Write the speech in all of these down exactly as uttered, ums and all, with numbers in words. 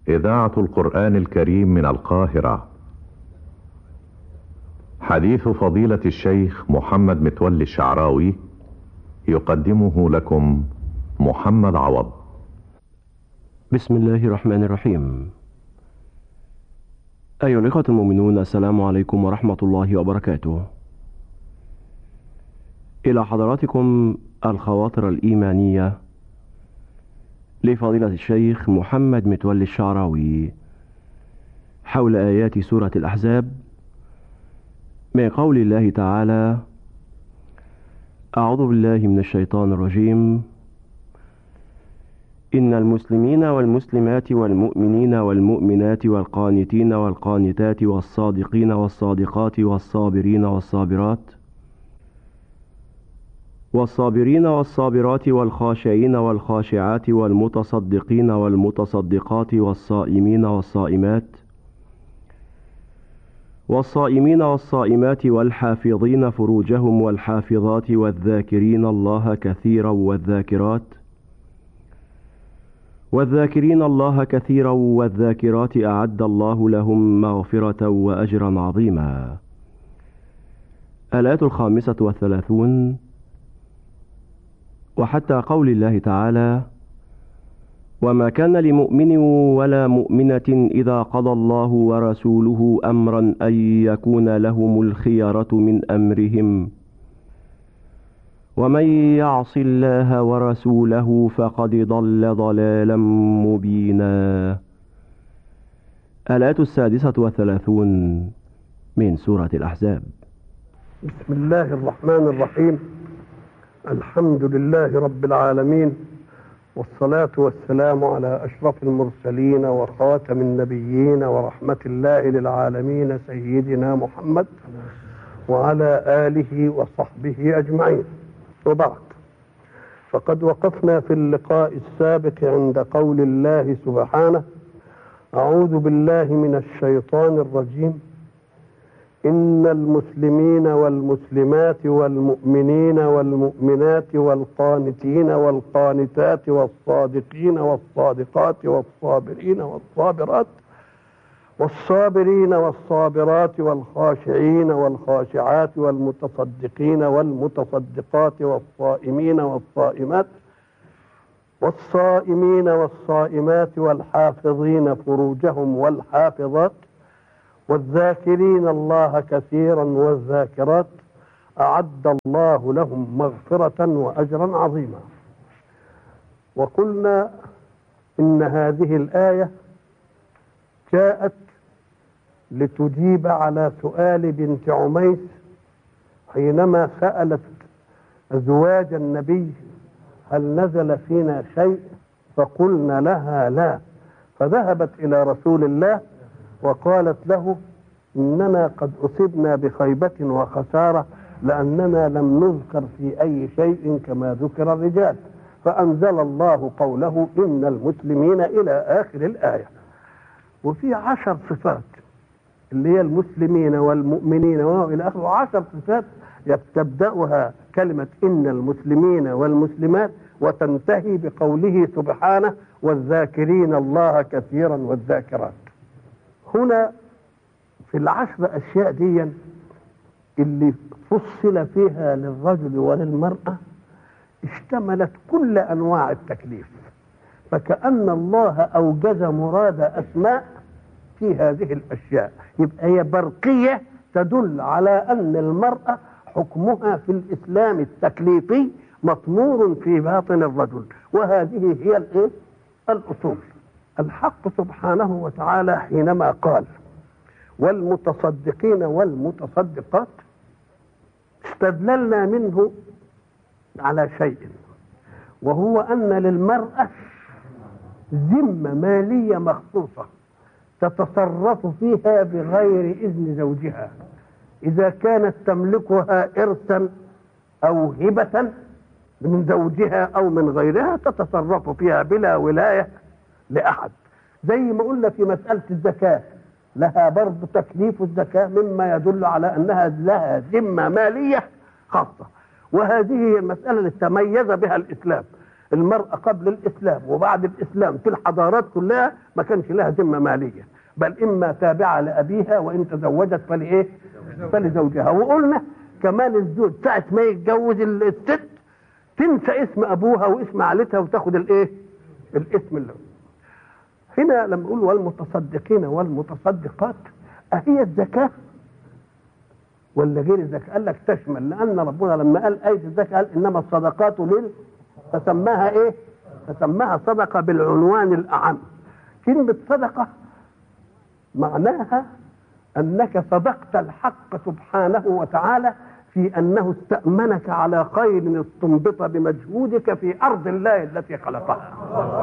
إذاعة القرآن الكريم من القاهرة. حديث فضيلة الشيخ محمد متولي الشعراوي، يقدمه لكم محمد عوض. بسم الله الرحمن الرحيم. أيها الإخوة المؤمنون، السلام عليكم ورحمة الله وبركاته. إلى حضراتكم الخواطر الإيمانية لفضيلة الشيخ محمد متولي الشعراوي حول آيات سورة الأحزاب من قول الله تعالى: أعوذ بالله من الشيطان الرجيم. إن المسلمين والمسلمات والمؤمنين والمؤمنات والقانتين والقانتات والصادقين والصادقات والصابرين والصابرات والصابرين والصابرات والخاشعين والخاشعات والمتصدقين والمتصدقات والصائمين والصائمات والصائمين والصائمات والحافظين فروجهم والحافظات والذاكرين الله كثيرا والذاكرات والذاكرين الله كثيرا والذاكرات أعد الله لهم مغفرة وأجرا عظيما. الآية الخامسة والثلاثون، وحتى قول الله تعالى: وما كان لمؤمن ولا مؤمنة إذا قضى الله ورسوله أمرا أن يكون لهم الخيرة من أمرهم ومن يعص الله ورسوله فقد ضل ضلالا مبينا. الآية السادسة والثلاثون من سورة الأحزاب. بسم الله الرحمن الرحيم. الحمد لله رب العالمين، والصلاة والسلام على أشرف المرسلين وخاتم النبيين ورحمة الله للعالمين سيدنا محمد وعلى آله وصحبه أجمعين، وبعد. فقد وقفنا في اللقاء السابق عند قول الله سبحانه: أعوذ بالله من الشيطان الرجيم. إن المسلمين والمسلمات والمؤمنين والمؤمنات والقانتين والقانتات والصادقين والصادقات والصابرين والصابرات والصابرين والصابرات والخاشعين والخاشعات والمتصدقين والمتصدقات والصائمين والصائمات والصائمين والصائمات والحافظين فروجهم والحافظات والذاكرين الله كثيرا والذاكرات أعد الله لهم مغفرة وأجرا عظيما. وقلنا إن هذه الآية جاءت لتجيب على سؤال بنت عميس حينما سألت أزواج النبي: هل نزل فينا شيء؟ فقلنا لها لا، فذهبت إلى رسول الله وقالت له: إننا قد أصبنا بخيبة وخسارة لأننا لم نذكر في أي شيء كما ذكر الرجال، فأنزل الله قوله: إن المسلمين إلى آخر الآية. وفي عشر صفات اللي هي المسلمين والمؤمنين وإلى آخره، عشر صفات تبدأها كلمة إن المسلمين والمسلمات وتنتهي بقوله سبحانه: والذاكرين الله كثيرا والذاكرات. هنا في العشر أشياء دي اللي فصل فيها للرجل وللمرأة اشتملت كل أنواع التكليف، فكأن الله أوجز مراد أسماء في هذه الأشياء. يبقى هي برقية تدل على أن المرأة حكمها في الإسلام التكليفي مطمور في باطن الرجل، وهذه هي الإيه؟ الأصول. الحق سبحانه وتعالى حينما قال: والمتصدقين والمتصدقات، استدللنا منه على شيء، وهو أن للمرأة ذمة مالية مخصوصة تتصرف فيها بغير إذن زوجها، إذا كانت تملكها إرثا أو هبة من زوجها أو من غيرها تتصرف فيها بلا ولاية لأحد. زي ما قلنا في مسألة الزكاة، لها برضه تكليف الزكاة مما يدل على أنها لها ذمة مالية خاصة، وهذه هي المسألة التي تميز بها الإسلام، المرأة قبل الإسلام وبعد الإسلام في الحضارات كلها ما كانش لها ذمة مالية، بل إما تابعة لأبيها وإن تزوجت فلإيه؟ فلزوجها. وقلنا كمان الزوج ساعة ما يتجوز الست تنسى اسم أبوها واسم عائلتها وتاخد الإيه؟ الاسم اللي هنا لما نقول والمتصدقين والمتصدقات، أهي الزكاة ولا غير الزكاة؟ قال لك تشمل، لأن ربنا لما قال آية الزكاة قال إنما الصدقات لل فسماها إيه؟ فسماها صدقة بالعنوان الأعم. كلمة صدقة معناها أنك صدقت الحق سبحانه وتعالى في أنه استأمنك على خير استنبط بمجهودك في أرض الله التي خلقها.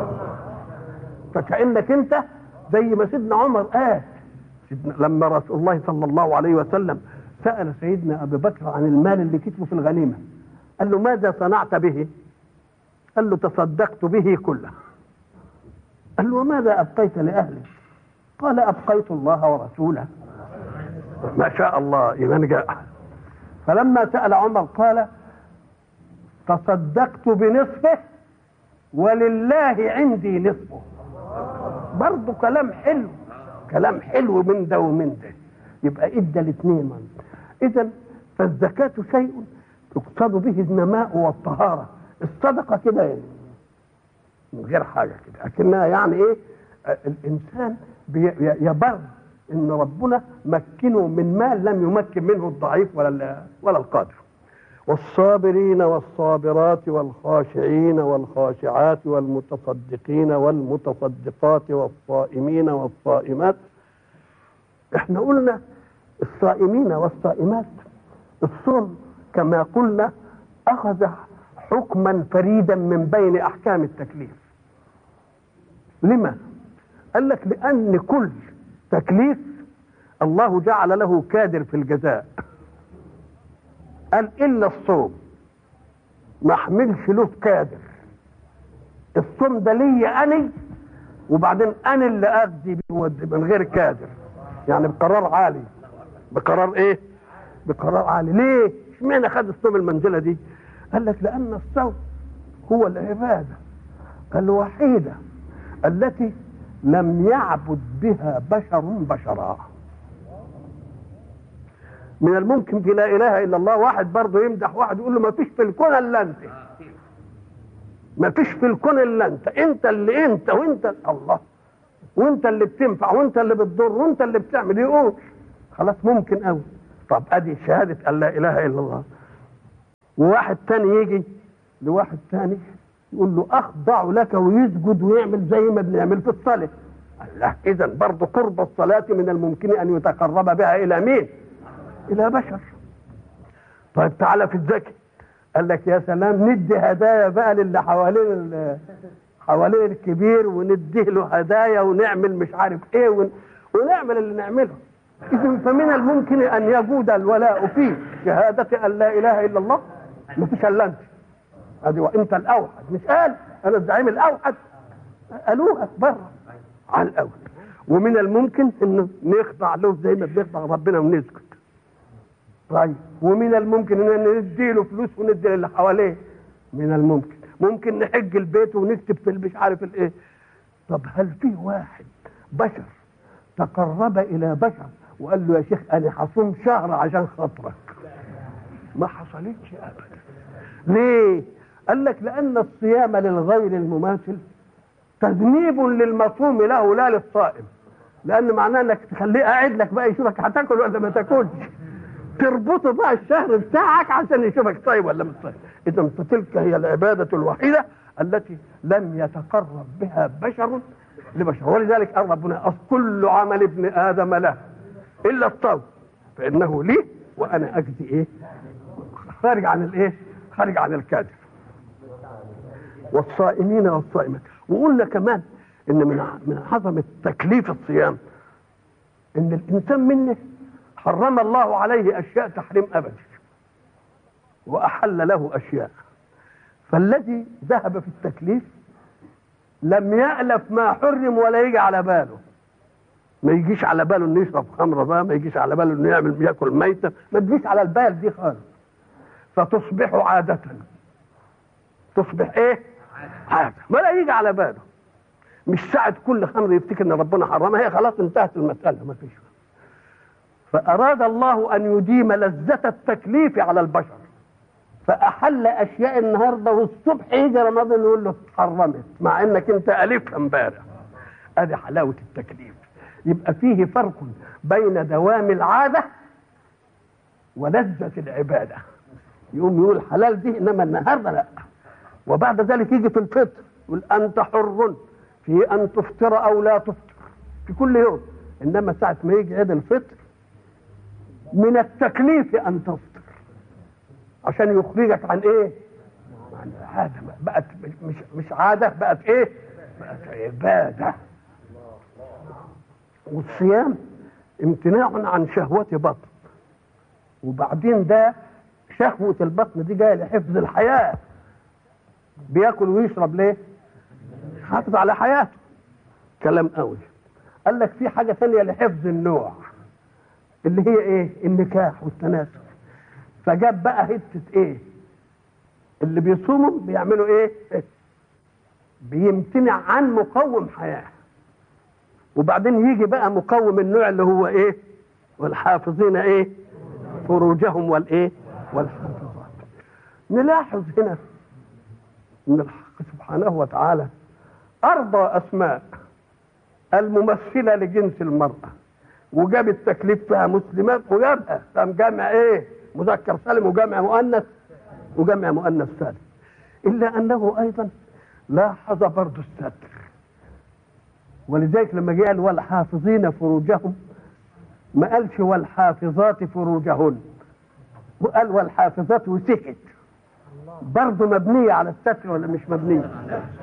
فكأنك أنت زي ما سيدنا عمر قال لما رسول الله صلى الله عليه وسلم سأل سيدنا أبي بكر عن المال اللي كتبه في الغنيمة، قال له ماذا صنعت به؟ قال له تصدقت به كله. قال له وماذا أبقيت لأهلك؟ قال أبقيت الله ورسوله. ما شاء الله إيمان جاء. فلما سأل عمر قال تصدقت بنصفه ولله عندي نصفه. برضه كلام حلو، كلام حلو من ده ومن ده، يبقى ادى الاثنين. اذا فالزكاة شيء يقصد به النماء والطهارة. الصدقة كده يعني من غير حاجة كده، لكنها يعني ايه؟ الانسان يبر ان ربنا مكنه من مال لم يمكن منه الضعيف ولا ولا القادر. والصابرين والصابرات والخاشعين والخاشعات والمتصدقين والمتصدقات والصائمين والصائمات. احنا قلنا الصائمين والصائمات الصوم كما قلنا اخذ حكما فريدا من بين احكام التكليف. لما؟ قال لك لان كل تكليف الله جعل له كادر في الجزاء. قال الا الصوم ما احملش له كادر، الصوم ده لي انا وبعدين انا اللي اقضي من غير كادر، يعني بقرار عالي. بقرار ايه؟ بقرار عالي. ليه؟ اشمعنى خد الصوم المنزله دي؟ قال لك لان الصوم هو العباده الوحيده التي لم يعبد بها بشر بشرا. من الممكن في لا اله الا الله واحد برضه يمدح واحد يقول له ما فيش في الكون الا انت، ما فيش في الكون الا انت، انت اللي انت وانت الله، وانت اللي بتنفع وانت اللي بتضر وانت اللي بتعمل. يقول خلاص ممكن قوي. طب ادي شهاده ان لا اله الا الله. وواحد تاني يجي لواحد تاني يقول له اخضع لك ويسجد ويعمل زي ما بنعمل في الصلاه. الله، اذا برضه قرب الصلاه من الممكن ان يتقرب بها الى مين؟ الى بشر. طيب تعالى في الزكاه، قال لك يا سلام ندي هدايا بقى للي حوالين حوالين الكبير ونديه له هدايا ونعمل مش عارف ايه ون... ونعمل اللي نعمله. اذا فمن الممكن ان يجود الولاء في شهاده ان لا اله الا الله. ما فيش الا انت، ادي وانت الاوحد. مش قال انا الزعيم الاوحد؟ قالوها بره على الاول. ومن الممكن انه نخضع له زي ما بنخضع ربنا ونسكت. طيب ومن الممكن ان ندي له فلوس وندي للي حواليه. من الممكن ممكن نحج البيت ونكتب في مش عارف الايه. طب هل في واحد بشر تقرب الى بشر وقال له يا شيخ انا هصوم شهر عشان خاطرك؟ ما حصلتش ابدا. ليه؟ قال لك لان الصيام للغير المماثل تذنيب للمصوم له لا للصائم. لان معناه انك تخليه قاعد لك بقى يشوفك هتاكل ولا ما تاكلش، تربطه بقى الشهر بتاعك عشان يشوفك صايم ولا مش صايم. اذا فتلك هي العباده الوحيده التي لم يتقرب بها بشر لبشر. ولذلك قال ربنا كل عمل ابن ادم له الا الصوم فانه لي وانا اجزي ايه؟ خارج عن الايه؟ خارج عن الكادر. والصائمين والصائمات. وقلنا كمان ان من من عظمه تكليف الصيام ان الانسان منه حرم الله عليه اشياء تحريم ابدي واحل له اشياء. فالذي ذهب في التكليف لم يألف ما حرم ولا يجي على باله. ما يجيش على باله انه يشرب خمره بقى، ما يجيش على باله انه يعمل ياكل ميته، ما تجيش على البال دي خالص. فتصبح عاده. تصبح ايه؟ عادة ولا يجي على باله. مش ساعة كل خمر يفتكر ان ربنا حرمها، هي خلاص انتهت المسألة ما فيش. فأراد الله أن يديم لذة التكليف على البشر، فأحل أشياء النهاردة والصبح يجي رمضان يقول له اتحرمت مع انك انت ألفها امبارح. ادي حلاوة التكليف. يبقى فيه فرق بين دوام العادة ولذة العبادة. يقوم يقول الحلال دي انما النهارده لا. وبعد ذلك يجي في الفطر يقول انت حر في ان تفطر او لا تفطر في كل يوم، انما ساعة ما يجي عيد الفطر من التكليف ان تفطر عشان يخرجك عن ايه؟ عن عادة. بقت مش مش عادة، بقت ايه؟ بقت عبادة. والصيام امتناع عن شهوة بطن، وبعدين ده شهوة البطن دي جاية لحفظ الحياة. بياكل ويشرب ليه؟ حافظ على حياته. كلام قوي. قال لك في حاجة ثانية لحفظ النوع اللي هي ايه؟ النكاح والتناسل. فجاب بقى حتة ايه؟ اللي بيصوموا بيعملوا ايه؟ بيمتنع عن مقوم حياة. وبعدين يجي بقى مقوم النوع اللي هو ايه؟ والحافظين ايه؟ فروجهم والايه؟ والحافظات. نلاحظ هنا ان الحق سبحانه وتعالى ارضى اسماء الممثله لجنس المراه، وجاب التكليف فيها مسلمات، وجابها قام جمع ايه؟ مذكر سالم وجمع مؤنث وجمع مؤنث سالم. الا انه ايضا لاحظ برضه الستر، ولذلك لما جه قال والحافظين فروجهم ما قالش والحافظات فروجهن، وقال والحافظات وسكت. برضه مبنيه على الستر ولا مش مبنيه؟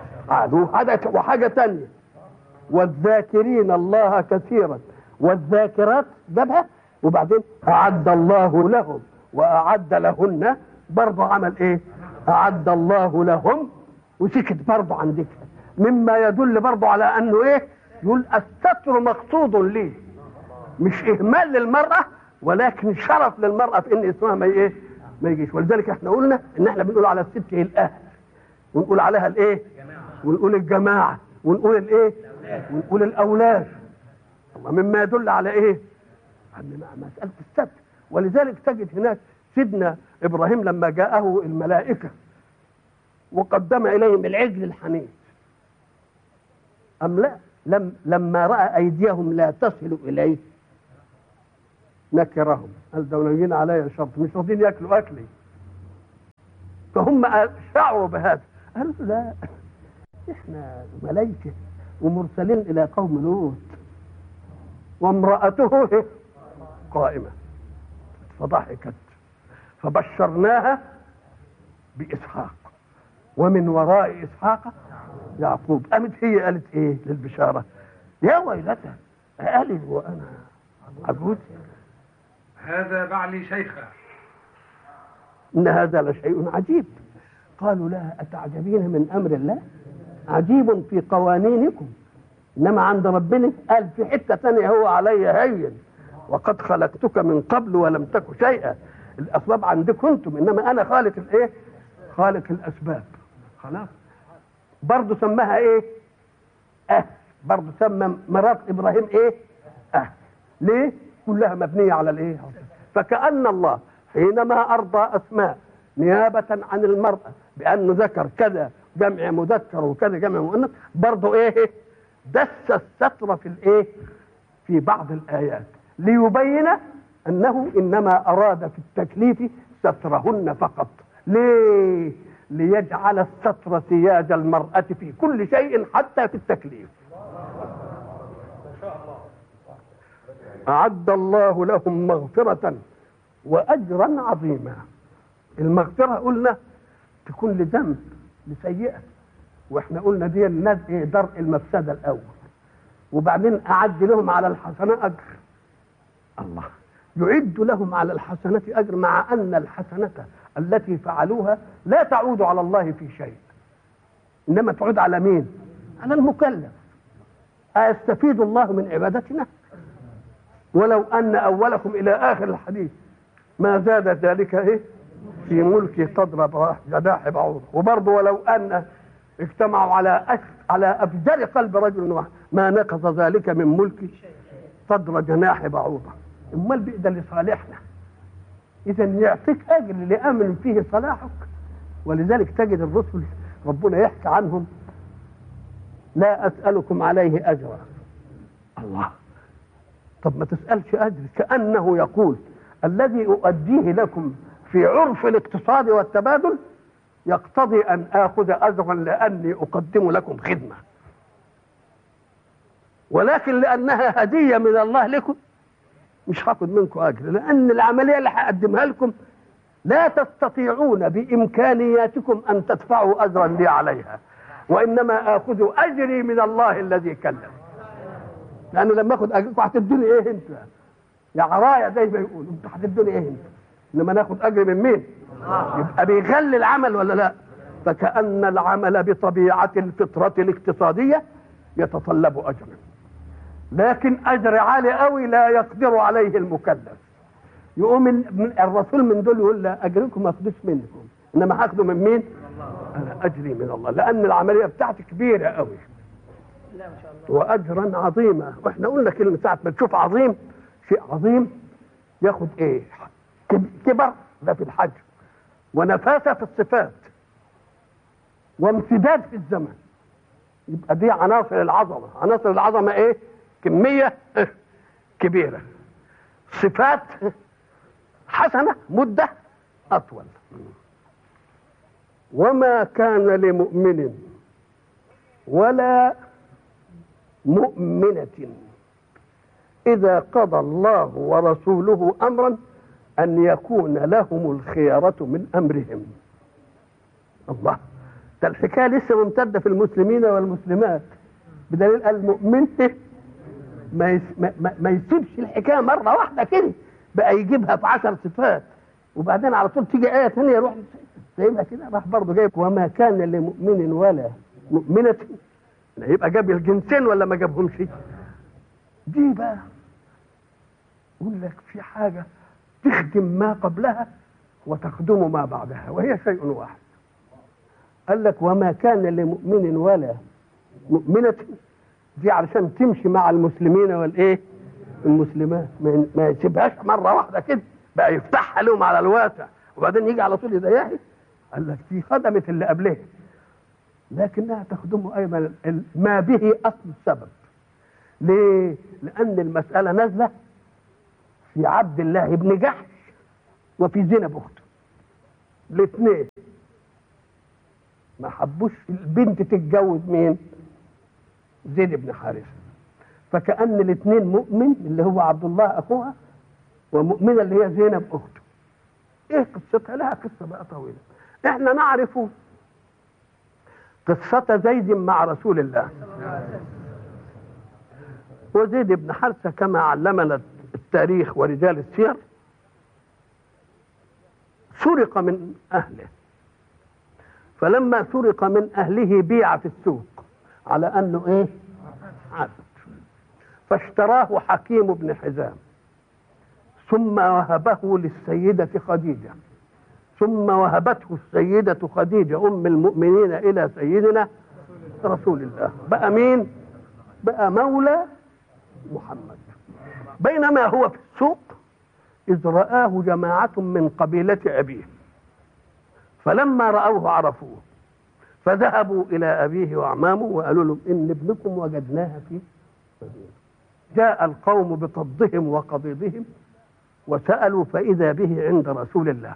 وحاجه ثانيه والذاكرين الله كثيرا والذاكرات جابها، وبعدين اعد الله لهم واعد لهن، برضه عمل ايه؟ اعد الله لهم وسكت برضه عن ذكر، مما يدل برضه على انه ايه؟ يقول الستر مقصود ليه، مش اهمال للمراه ولكن شرف للمراه في ان اسمها ما ايه؟ ما يجيش. ولذلك احنا قلنا ان احنا بنقول على الست الاهل، ونقول عليها الايه؟ ونقول الجماعه، ونقول الايه؟ ونقول الاولاد. الله مما يدل على ايه؟ عن مساله الستر. ولذلك تجد هناك سيدنا ابراهيم لما جاءه الملائكه وقدم اليهم العجل الحنيف، ام لا؟ لم لما راى ايديهم لا تصل اليه نكرهم، قال ده ناويين عليا شرط، مش راضيين ياكلوا اكلي. فهم شعروا بهذا، قالوا لا احنا ملائكه ومرسلين الى قوم لوط وامراته قائمه، فضحكت فبشرناها باسحاق ومن وراء اسحاق يعقوب. قامت هي قالت ايه للبشاره؟ يا ويلتى أألد وانا عجوز؟ هذا بعلي شيخا. ان هذا لشيء عجيب. قالوا لها اتعجبين من امر الله؟ عجيب في قوانينكم، انما عند ربنا قال في حته ثانيه هو علي هين وقد خلقتك من قبل ولم تك شيئا. الاسباب عندكم انتم، انما انا خالق الايه؟ خالق الاسباب. خلاص. برضه سماها ايه؟ اه برضه سمى مرات ابراهيم ايه؟ اه ليه؟ كلها مبنيه على الايه؟ فكأن الله حينما ارضى اسماء نيابه عن المراه بانه ذكر كذا جمع مذكر وكذا جمع مؤنث، برضه ايه؟ دس الستر في الايه؟ في بعض الايات ليبين انه انما اراد في التكليف سترهن فقط. ليه؟ ليجعل الستر سياج المرأة في كل شيء حتى في التكليف. أعد الله لهم مغفرة وأجرا عظيما. المغفرة قلنا تكون لذنب لسيئة، واحنا قلنا دي الناس ايه؟ درء المفسدة الأول، وبعدين أعد لهم على الحسنة أجر. الله يعد لهم على الحسنة أجر، مع أن الحسنة التي فعلوها لا تعود على الله في شيء، إنما تعود على مين؟ على المكلف. أيستفيد الله من عبادتنا؟ ولو أن أولكم إلى آخر الحديث ما زاد ذلك إيه؟ في ملكي تضرب جناح بعوضة. وبرضه ولو أن اجتمعوا على أش... على أفجر قلب رجل واحد، ما نقض ذلك من ملك صدر جناح بعوضة. امال بيقدر لصالحنا، إذا يعطيك أجر لأمن فيه صلاحك. ولذلك تجد الرسل ربنا يحكي عنهم: لا أسألكم عليه أجرا. الله، طب ما تسألش أجر، كأنه يقول الذي أؤديه لكم في عرف الاقتصاد والتبادل يقتضي أن آخذ أجرا لأني أقدم لكم خدمة، ولكن لأنها هدية من الله لكم مش هاخد منكم أجر، لأن العملية اللي هقدمها لكم لا تستطيعون بإمكانياتكم أن تدفعوا أجرا لي عليها، وإنما آخذ أجري من الله الذي كلم. لأنه لما أخذ أجركم هتدوني إيه أنت؟ يا عرايا زي ما يقولوا، أنتوا هتدوني إيه أنت؟ إنما ناخذ أجر من مين؟ يبقى بيغلي العمل ولا لا؟ فكأن العمل بطبيعة الفطرة الاقتصادية يتطلب أجرا، لكن أجر عالي قوي لا يقدر عليه المكلف. يقوم الرسول من دول يقول: لا أجركم ما أخذوش منكم، إنما هاخده من مين؟ أنا أجري من الله، لأن العملية بتاعتي كبيرة قوي وأجرا عظيما. وإحنا قلنا كلمة ساعة ما تشوف عظيم، شيء عظيم ياخد إيه؟ كبر ده في الحجم، ونفاسة في الصفات، وامتداد في الزمن. يبقى دي عناصر العظمة. عناصر العظمة إيه؟ كمية كبيرة، صفات حسنة، مدة أطول. وما كان لمؤمن ولا مؤمنة إذا قضى الله ورسوله أمرا أن يكون لهم الخيرة من أمرهم. الله، ده الحكاية لسه ممتدة في المسلمين والمسلمات، بدليل المؤمن ما, يس... ما... ما يسيبش الحكاية مرة واحدة كده، بقى يجيبها في عشر صفات وبعدين على طول تيجي آية ثانية يروح سايبها كده، راح برضه جايب وما كان لمؤمن ولا مؤمنة. يبقى جاب الجنسين ولا ما جابهمش؟ دي بقى يقول لك في حاجة تخدم ما قبلها وتخدم ما بعدها، وهي شيء واحد. قال لك وما كان لمؤمن ولا مؤمنة، دي علشان تمشي مع المسلمين والايه المسلمات، ما يسيبهاش مرة واحدة كده بقى يفتحها لهم على الواسع وبعدين يجي على طول يضيعها. قال لك دي خدمت اللي قبلها، لكنها تخدم ايضا ما به اصل السبب. ليه؟ لان المسألة نازلة في عبد الله بن جحش وفي زينب اخته، الاثنين ما حبوش البنت تتجوز مين؟ زيد بن حارثة، فكأن الاثنين مؤمن اللي هو عبد الله اخوها ومؤمنة اللي هي زينب اخته. ايه قصتها؟ لها قصة بقى طويلة. احنا نعرف قصة زيد مع رسول الله. وزيد بن حارثة كما علمنا التاريخ ورجال السير سرق من أهله، فلما سرق من أهله بيع في السوق على أنه إيه؟ عبد. فاشتراه حكيم بن حزام ثم وهبه للسيدة خديجة، ثم وهبته السيدة خديجة أم المؤمنين إلى سيدنا رسول الله. بقى مين؟ بقى مولى محمد. بينما هو في السوق إذ رآه جماعة من قبيلة أبيه، فلما رأوه عرفوه فذهبوا إلى أبيه وأعمامه وقالوا لهم إن ابنكم وجدناها في مدينة. جاء القوم بطضهم وقضيضهم وسألوا فإذا به عند رسول الله،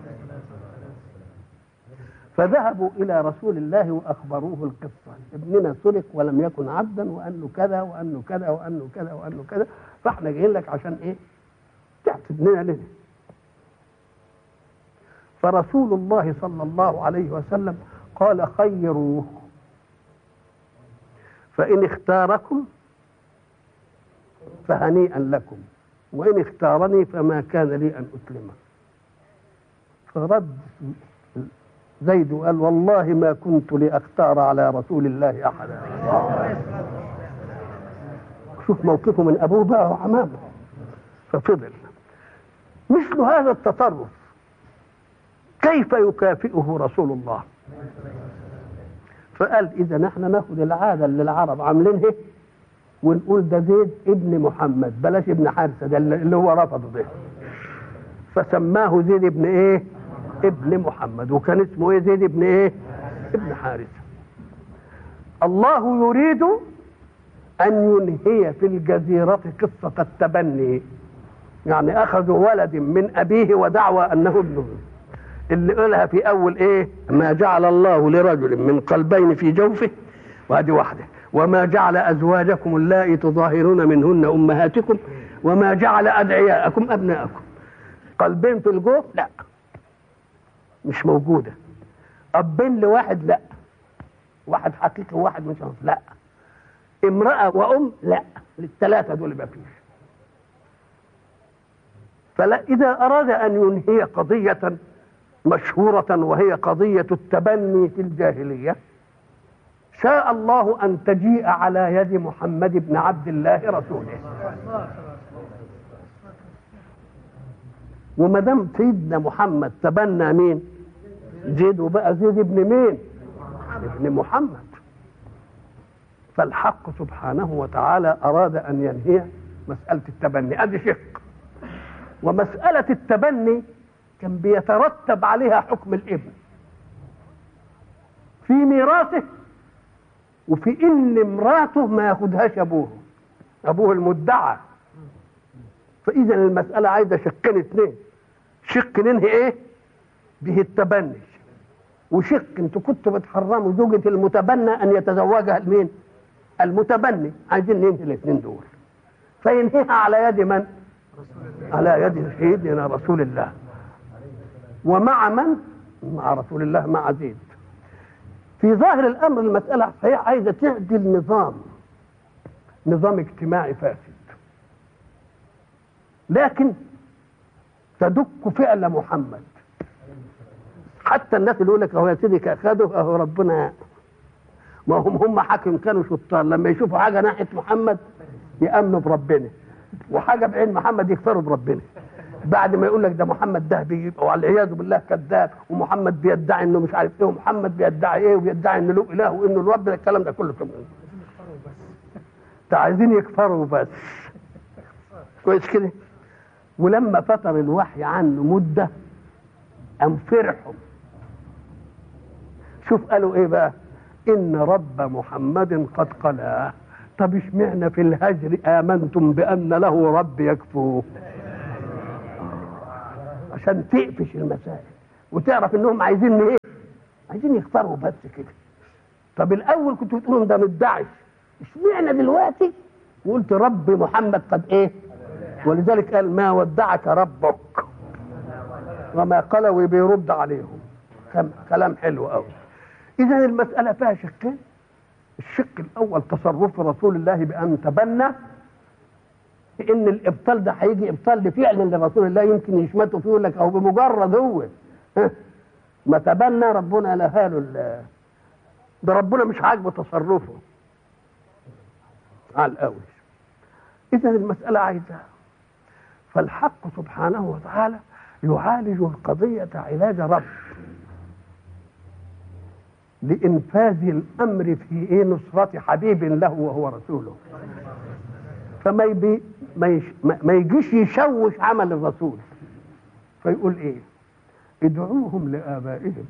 فذهبوا إلى رسول الله وأخبروه القصة: ابننا سرق ولم يكن عبدا، وأنه كذا وأنه كذا وأنه كذا وأنه كذا، فإحنا جايين لك عشان إيه؟ تعطي ابننا لنا. فرسول الله صلى الله عليه وسلم قال: خيروه، فإن اختاركم فهنيئا لكم، وإن اختارني فما كان لي أن أسلمه. فرد زيد وقال: والله ما كنت لأختار على رسول الله أحدا. شوف موقفه من أبوه بقى وعمامه. ففضل مثل هذا التصرف كيف يكافئه رسول الله؟ فقال اذا نحن ناخد العاده اللي العرب عاملينها ونقول ده زيد ابن محمد، بلاش ابن حارثه ده اللي هو رفضه ده. فسماه زيد ابن ايه؟ ابن محمد. وكان اسمه ايه؟ زيد ابن ايه؟ ابن حارثه. الله يريد ان ينهي في الجزيره قصه التبني، يعني اخذوا ولد من ابيه ودعوى انه ابنه، اللي قالها في اول ايه؟ ما جعل الله لرجل من قلبين في جوفه، وهذه واحده. وما جعل ازواجكم اللائي تظاهرون منهن امهاتكم وما جعل ادعياءكم ابناءكم. قلبين في الجوف لا، مش موجوده. ابين لواحد لا، واحد حقيقي وواحد مش حقيقي لا. امراه وام لا، للثلاثه دول ما فيش. فلا، اذا اراد ان ينهي قضيه مشهوره وهي قضيه التبني في الجاهليه، شاء الله ان تجيء على يد محمد بن عبد الله رسوله. وما دام سيدنا محمد تبنى مين؟ زيد، وبقى زيد ابن مين؟ ابن محمد. فالحق سبحانه وتعالى اراد ان ينهي مساله التبني، ادي شق. ومساله التبني كان بيترتب عليها حكم الابن في ميراثه، وفي ان امراته ما ياخدهاش ابوه، ابوه المدعى. فاذا المساله عايزه شقين اثنين. شق ننهي ايه؟ به التبني، وشق انتوا كنتوا بتحرموا زوجة المتبنى ان يتزوجها المين؟ المتبني. عايزين ننهي الاثنين دول. فينهيها على يد من؟ على يد سيدنا رسول الله. ومع من؟ مع رسول الله، مع زيد. في ظاهر الامر المساله صحيح عايزه تعدل نظام نظام اجتماعي فاسد، لكن تدك فعل محمد. حتى الناس اللي يقول لك اهو يا سيدي اخذوا اهو ربنا، ما هم هم حاكم كانوا شطار، لما يشوفوا حاجه ناحيه محمد يامنوا بربنا، وحاجه بعين محمد يكفروا بربنا. بعد ما يقول لك ده محمد ده بيبقى والعياذ بالله كذاب، ومحمد بيدعي انه مش عارف ايه، ومحمد بيدعي ايه، وبيدعي انه له اله وانه الرب، الكلام ده كله كمان عايزين يكفروا بس. كويس كده. ولما فتر الوحي عنه مده قام فرحوا. شوف قالوا ايه بقى؟ ان رب محمد قد قلاه. طب اشمعنى في الهجر امنتم بان له رب يكفوه؟ عشان تقفش المسائل وتعرف انهم عايزين ايه؟ عايزين يختاروا بس كده. طب الاول كنتوا بتقولوا ده مدعي، اشمعنى دلوقتي وقلت رب محمد قد ايه؟ ولذلك قال ما ودعك ربك وما قال، وبيرد عليهم كلام حلو قوي. اذا المساله فيها شقين. الشق الاول تصرف رسول الله بان تبنى، ان الابطال ده هيجي ابطال لفعل لرسول الله، يمكن يشمته فيه يقول لك او بمجرد هو ما تبنى ربنا لهاله ده، ربنا مش عاجبه تصرفه على الاول. اذا المساله عايزه، فالحق سبحانه وتعالى يعالج القضيه علاج رب لانفاذ الامر في ايه؟ نصره حبيب له وهو رسوله. فما يبي ما, يش ما يجيش يشوش عمل الرسول، فيقول ايه؟ ادعوهم لآبائهم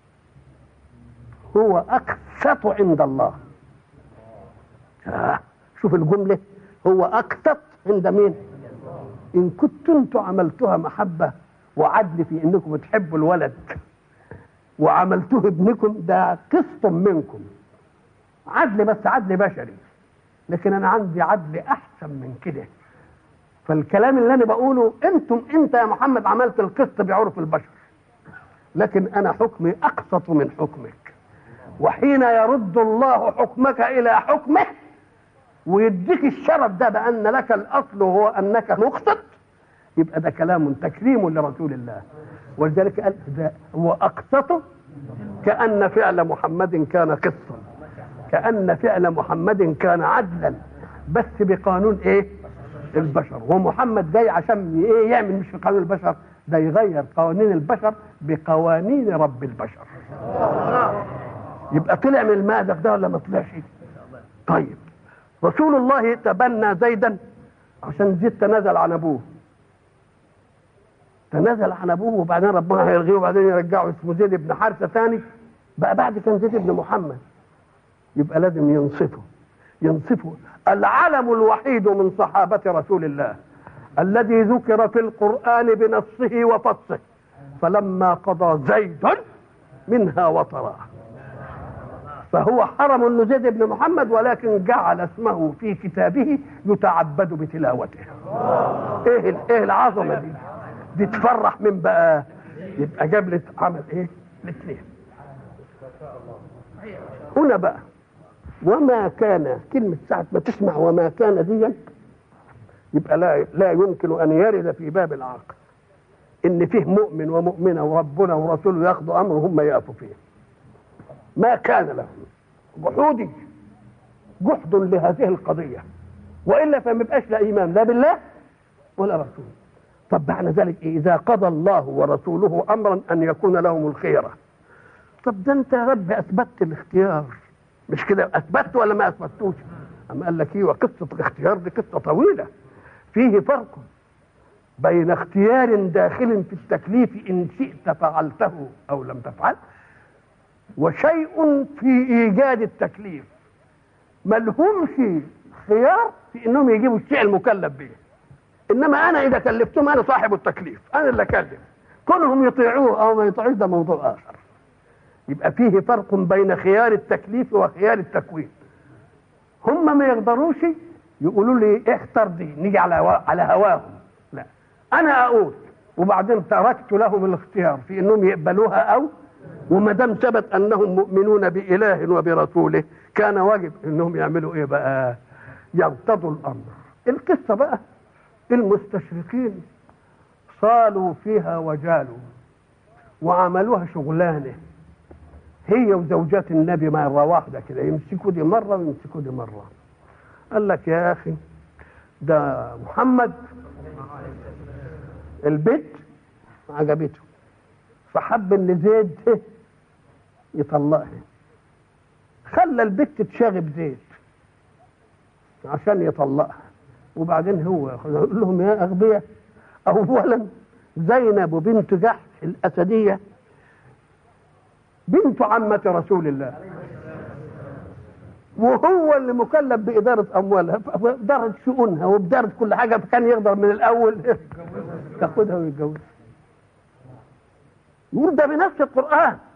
هو اقسط عند الله. آه. شوف الجمله، هو اقسط عند مين؟ ان كنتم انتم عملتوها محبه وعدل في انكم بتحبوا الولد وعملتوه ابنكم، ده قسط منكم، عدل بس عدل بشري، لكن انا عندي عدل احسن من كده. فالكلام اللي انا بقوله انتم انت يا محمد عملت القسط بعرف البشر، لكن انا حكمي اقسط من حكمك. وحين يرد الله حكمك الى حكمه ويديك الشرف ده بان لك الاصل وهو انك مقسط، يبقى ده كلام تكريم لرسول الله. ولذلك قال ده هو اقسط، كأن فعل محمد كان قسطا، كأن فعل محمد كان عدلا، بس بقانون ايه؟ البشر. ومحمد جاي عشان ايه؟ يعمل مش في قانون البشر، ده يغير قوانين البشر بقوانين رب البشر. يبقى طلع من المأزق ده ولا ما طلعش؟ طيب رسول الله تبنى زيدا عشان زيد تنازل عن ابوه، تنازل عن ابوه وبعدين ربنا هيلغيه وبعدين يرجعه اسمه زيد بن حارثه ثاني بقى بعد كان زيد بن محمد، يبقى لازم ينصفه ينصفه العلم الوحيد من صحابه رسول الله الذي ذكر في القرآن بنصه وفصه، فلما قضى زيد منها وطرا، فهو حرم انه زيد بن محمد ولكن جعل اسمه في كتابه يتعبد بتلاوته. ايه ايه العظمه دي؟ دي تفرح من بقى. يبقى جاب لي عمل ايه؟ الاثنين. هنا بقى وما كان، كلمه ساعه ما تسمع وما كان دي يبقى لا لا يمكن ان يرد في باب العقل ان فيه مؤمن ومؤمنه وربنا ورسوله ياخذوا امر هم يقفوا فيه. ما كان لهم جحودي جحد لهذه القضيه، والا فما يبقاش لا ايمان لا بالله ولا رسوله. طب معنى ذلك إيه؟ اذا قضى الله ورسوله امرا ان يكون لهم الخيره. طب ده انت يا رب اثبتت الاختيار، مش كده؟ اثبتت ولا ما اثبتوش؟ اما قال لك ايه؟ وقصه الاختيار دي قصه طويله، فيه فرق بين اختيار داخل في التكليف ان شئت فعلته او لم تفعل، وشيء في ايجاد التكليف ملهمش خيار في انهم يجيبوا الشيء المكلف به. انما انا اذا كلفتهم انا صاحب التكليف، انا اللي اكلف، كونهم يطيعوه او ما يطيعوش ده موضوع اخر. يبقى فيه فرق بين خيار التكليف وخيار التكوين. هم ما يقدروش يقولوا لي اختر دي نيجي على على هواهم، لا انا اقول وبعدين تركت لهم الاختيار في انهم يقبلوها او، وما دام ثبت انهم مؤمنون باله وبرسوله كان واجب انهم يعملوا ايه بقى؟ يرتضوا الامر. القصه بقى المستشرقين صالوا فيها وجالوا وعملوها شغلانه، هي وزوجات النبي مره واحده كده، يمسكوا دي مره ويمسكوا دي مره. قال لك يا اخي ده محمد البيت عجبته فحب ان زيد يطلقها، خلى البت تشاغب زيد عشان يطلقها، وبعدين هو يقول لهم يا اغبياء، اولا زينب بنت جحش الاسديه بنت عمه رسول الله، وهو اللي مكلف بإدارة أموالها وإدارة شؤونها وبإدارة كل حاجة، فكان يقدر من الأول تاخدها ويتجوزها. يقول ده بنفس القرآن